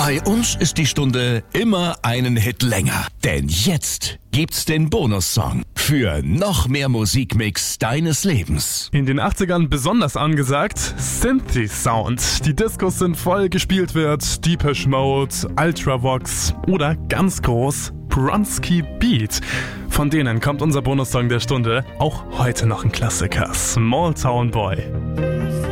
Bei uns ist die Stunde immer einen Hit länger. Denn jetzt gibt's den Bonussong für noch mehr Musikmix deines Lebens. In den 80ern besonders angesagt, Synthi-Sound. Die Discos sind voll, gespielt wird Depeche Mode, Ultravox oder ganz groß Bronski Beat. Von denen kommt unser Bonussong der Stunde, auch heute noch ein Klassiker, Small Town Boy.